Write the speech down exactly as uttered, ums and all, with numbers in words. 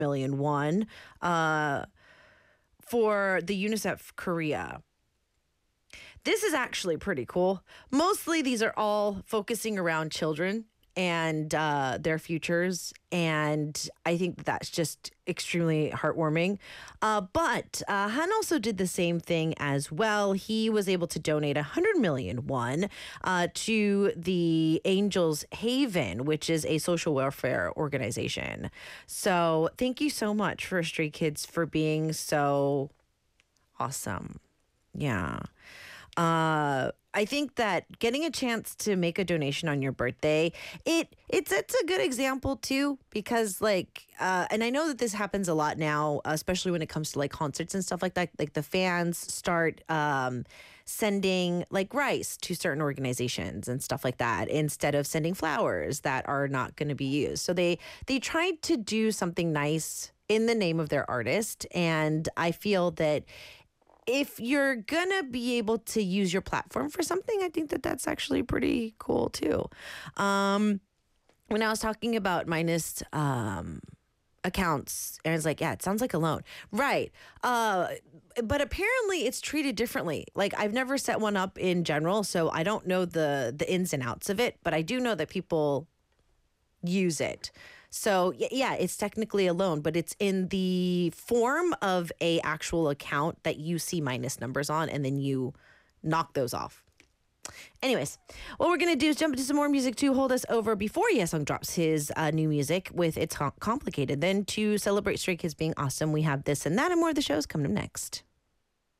million won uh, for the UNICEF Korea. This is actually pretty cool. Mostly these are all focusing around children and uh, their futures. And I think that that's just extremely heartwarming. Uh, but uh, Han also did the same thing as well. He was able to donate one hundred million won uh, to the Angels Haven, which is a social welfare organization. So thank you so much for Stray Kids for being so awesome. Yeah. Uh, I think that getting a chance to make a donation on your birthday, it it's it's a good example too, because like, uh, and I know that this happens a lot now, especially when it comes to like concerts and stuff like that. Like the fans start um, sending like rice to certain organizations and stuff like that instead of sending flowers that are not going to be used. So they they tried to do something nice in the name of their artist, and I feel that if you're gonna be able to use your platform for something, I think that that's actually pretty cool too. Um, when I was talking about minus um, accounts, Aaron's like, yeah, it sounds like a loan. Right. Uh, but apparently it's treated differently. Like I've never set one up in general, so I don't know the the ins and outs of it, but I do know that people use it. So yeah, it's technically a loan, but it's in the form of a actual account that you see minus numbers on, and then you knock those off. Anyways, what we're going to do is jump into some more music to hold us over before Yesung drops his uh, new music with It's Complicated. Then to celebrate Stray Kids being awesome, we have this and that and more of the shows coming up next.